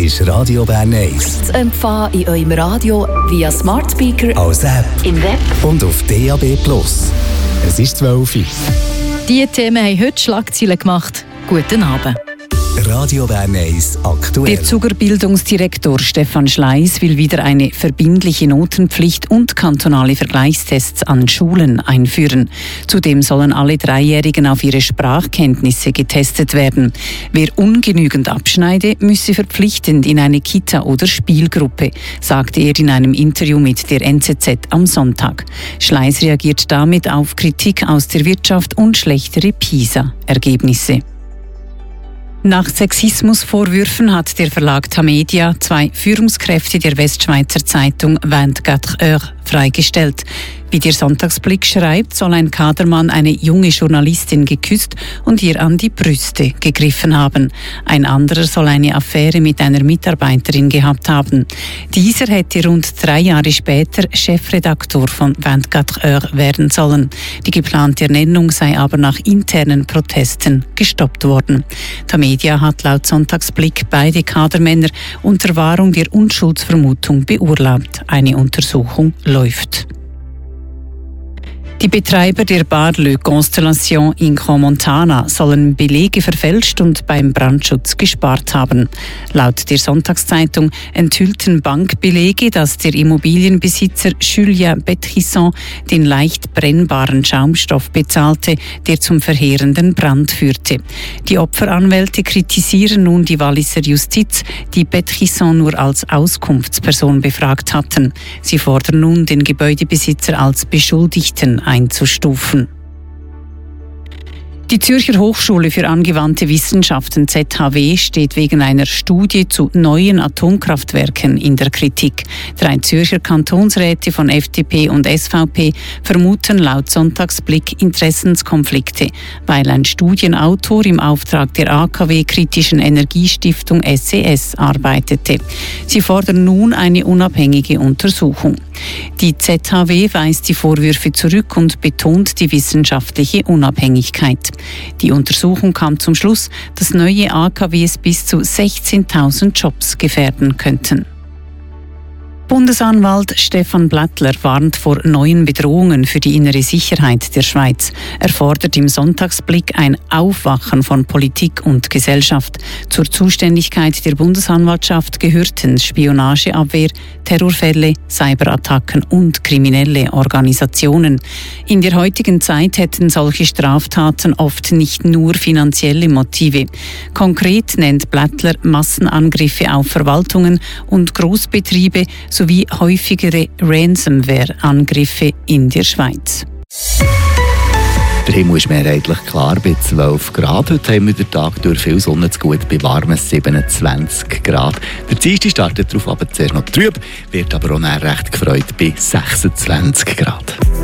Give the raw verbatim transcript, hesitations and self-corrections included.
ist Radio Bern eins. Zu empfangen in eurem Radio via Smart Speaker, als App im Web und auf D A B plus. Es ist zwölf Uhr. Diese Themen haben heute Schlagzeilen gemacht. Guten Abend. Radio Bern eins aktuell. Der Zuger Bildungsdirektor Stefan Schleiss will wieder eine verbindliche Notenpflicht und kantonale Vergleichstests an Schulen einführen. Zudem sollen alle Dreijährigen auf ihre Sprachkenntnisse getestet werden. Wer ungenügend abschneide, müsse verpflichtend in eine Kita oder Spielgruppe, sagte er in einem Interview mit der N Z Z am Sonntag. Schleiss reagiert damit auf Kritik aus der Wirtschaft und schlechtere PISA-Ergebnisse. Nach Sexismusvorwürfen hat der Verlag Tamedia zwei Führungskräfte der Westschweizer Zeitung vierundzwanzig Heures freigestellt. Wie der Sonntagsblick schreibt, soll ein Kadermann eine junge Journalistin geküsst und ihr an die Brüste gegriffen haben. Ein anderer soll eine Affäre mit einer Mitarbeiterin gehabt haben. Dieser hätte rund drei Jahre später Chefredaktor von vierundzwanzig Heures werden sollen. Die geplante Ernennung sei aber nach internen Protesten gestoppt worden. Tamedia hat laut Sonntagsblick beide Kadermänner unter Wahrung der Unschuldsvermutung beurlaubt. Eine Untersuchung läuft. Die Betreiber der Bar Le Constellation in Crans-Montana sollen Belege verfälscht und beim Brandschutz gespart haben. Laut der Sonntagszeitung enthüllten Bankbelege, dass der Immobilienbesitzer Julien Betrisson den leicht brennbaren Schaumstoff bezahlte, der zum verheerenden Brand führte. Die Opferanwälte kritisieren nun die Walliser Justiz, die Betrisson nur als Auskunftsperson befragt hatten. Sie fordern nun, den Gebäudebesitzer als Beschuldigten einzustufen. Die Zürcher Hochschule für angewandte Wissenschaften Z H W steht wegen einer Studie zu neuen Atomkraftwerken in der Kritik. Drei Zürcher Kantonsräte von F D P und S V P vermuten laut Sonntagsblick Interessenskonflikte, weil ein Studienautor im Auftrag der A K W-kritischen Energiestiftung S E S arbeitete. Sie fordern nun eine unabhängige Untersuchung. Die Z H W weist die Vorwürfe zurück und betont die wissenschaftliche Unabhängigkeit. Die Untersuchung kam zum Schluss, dass neue A K Ws bis zu sechzehntausend Jobs gefährden könnten. Bundesanwalt Stefan Blättler warnt vor neuen Bedrohungen für die innere Sicherheit der Schweiz. Er fordert im Sonntagsblick ein Aufwachen von Politik und Gesellschaft. Zur Zuständigkeit der Bundesanwaltschaft gehörten Spionageabwehr, Terrorfälle, Cyberattacken und kriminelle Organisationen. In der heutigen Zeit hätten solche Straftaten oft nicht nur finanzielle Motive. Konkret nennt Blättler Massenangriffe auf Verwaltungen und Großbetriebe sowie häufigere Ransomware-Angriffe in der Schweiz. Der Himmel ist mehrheitlich klar bei zwölf Grad. Heute haben wir den Tag durch viel Sonne zu gut bei warmen siebenundzwanzig Grad. Der Dienstag startet darauf aber zuerst noch trüb, wird aber auch recht gefreut bei sechsundzwanzig Grad.